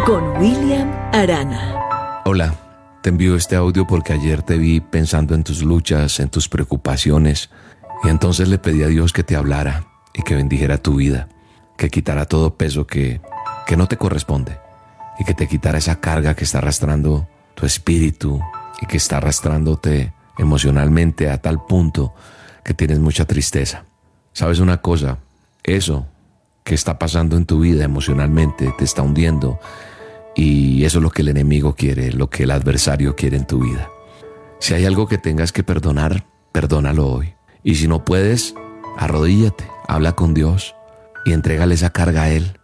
con William Arana. Hola, te envío este audio porque ayer te vi pensando en tus luchas, en tus preocupaciones, y entonces le pedí a Dios que te hablara y que bendijera tu vida, que quitara todo peso que no te corresponde y que te quitara esa carga que está arrastrando tu espíritu y que está arrastrándote emocionalmente a tal punto que tienes mucha tristeza. ¿Sabes una cosa? Eso que está pasando en tu vida emocionalmente te está hundiendo, y eso es lo que el enemigo quiere, lo que el adversario quiere en tu vida. Si hay algo que tengas que perdonar, perdónalo hoy. Y si no puedes, arrodíllate, habla con Dios y entrégale esa carga a Él.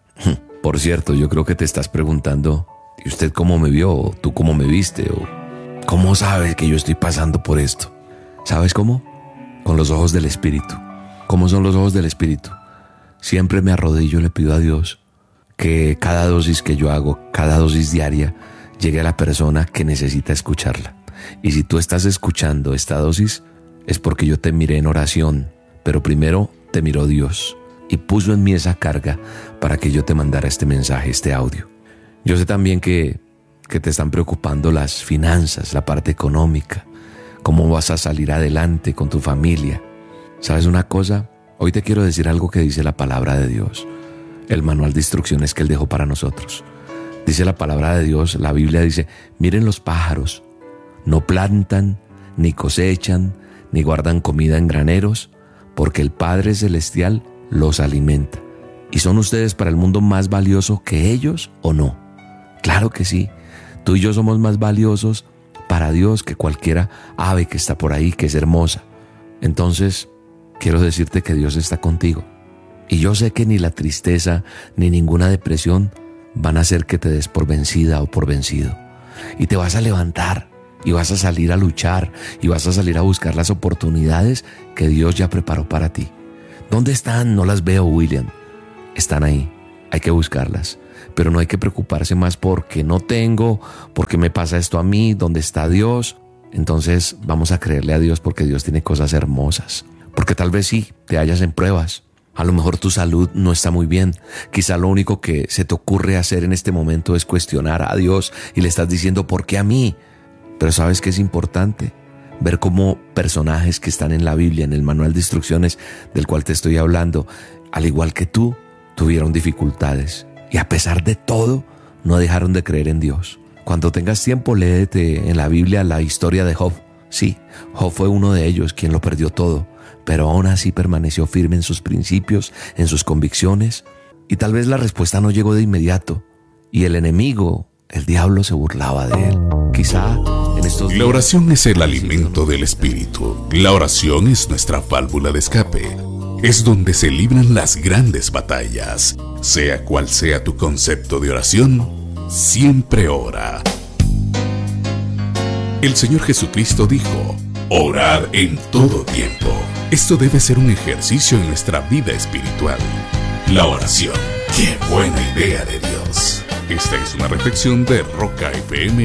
Por cierto, yo creo que te estás preguntando, ¿y usted cómo me vio? ¿O tú cómo me viste? ¿O cómo sabes que yo estoy pasando por esto? ¿Sabes cómo? Con los ojos del Espíritu. ¿Cómo son los ojos del Espíritu? Siempre me arrodillo y le pido a Dios que cada dosis que yo hago, cada dosis diaria, llegue a la persona que necesita escucharla. Y si tú estás escuchando esta dosis, es porque yo te miré en oración, pero primero te miró Dios y puso en mí esa carga para que yo te mandara este mensaje, este audio. Yo sé también que te están preocupando las finanzas, la parte económica, cómo vas a salir adelante con tu familia. ¿Sabes una cosa? Hoy te quiero decir algo que dice la palabra de Dios, el manual de instrucciones que Él dejó para nosotros. Dice la palabra de Dios, la Biblia dice, miren los pájaros, no plantan, ni cosechan, ni guardan comida en graneros, porque el Padre Celestial los alimenta. ¿Y son ustedes para el mundo más valiosos que ellos o no? Claro que sí. Tú y yo somos más valiosos para Dios que cualquier ave que está por ahí, que es hermosa. Entonces, quiero decirte que Dios está contigo. Y yo sé que ni la tristeza ni ninguna depresión van a hacer que te des por vencida o por vencido. Y te vas a levantar y vas a salir a luchar y vas a salir a buscar las oportunidades que Dios ya preparó para ti. ¿Dónde están? No las veo, William. Están ahí. Hay que buscarlas. Pero no hay que preocuparse más porque no tengo, porque me pasa esto a mí, ¿dónde está Dios? Entonces vamos a creerle a Dios porque Dios tiene cosas hermosas. Porque tal vez sí, te hallas en pruebas. A lo mejor tu salud no está muy bien. Quizá lo único que se te ocurre hacer en este momento es cuestionar a Dios y le estás diciendo, ¿por qué a mí? Pero ¿sabes qué es importante? Ver cómo personajes que están en la Biblia, en el manual de instrucciones del cual te estoy hablando, al igual que tú, tuvieron dificultades. Y a pesar de todo, no dejaron de creer en Dios. Cuando tengas tiempo, léete en la Biblia la historia de Job. Sí, Job fue uno de ellos quien lo perdió todo, pero aún así permaneció firme en sus principios, en sus convicciones. Y tal vez la respuesta no llegó de inmediato. Y el enemigo, el diablo, se burlaba de él. Quizá en estos días... La oración es el alimento del espíritu. La oración es nuestra válvula de escape. Es donde se libran las grandes batallas. Sea cual sea tu concepto de oración, siempre ora. El Señor Jesucristo dijo, orad en todo tiempo. Esto debe ser un ejercicio en nuestra vida espiritual. La oración. ¡Qué buena idea de Dios! Esta es una reflexión de Roca FM